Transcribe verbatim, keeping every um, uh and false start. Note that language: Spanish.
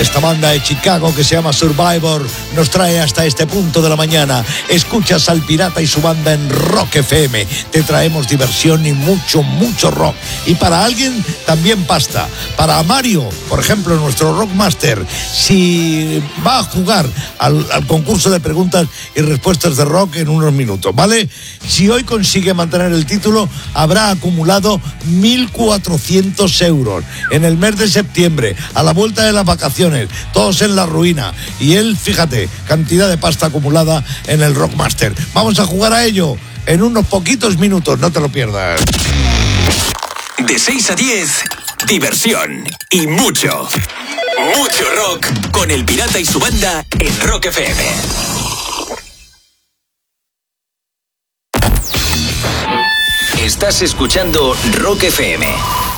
Esta banda de Chicago que se llama Survivor nos trae hasta este punto de la mañana. Escuchas al Pirata y su banda en Rock F M. Te traemos diversión y mucho, mucho rock. Y para alguien también pasta. Para Mario, por ejemplo, nuestro Rockmaster, si va a jugar al, al concurso de preguntas y respuestas de rock en unos minutos, ¿vale? Si hoy consigue mantener el título, habrá acumulado mil cuatrocientos euros en el mes de septiembre, a la vuelta de las vacaciones, todos en la ruina. Y él, fíjate, cantidad de pasta acumulada en el Rockmaster. Vamos a jugar a ello en unos poquitos minutos, no te lo pierdas. De seis a diez, diversión y mucho, mucho rock con el Pirata y su banda en Rock F M. Estás escuchando Rock F M.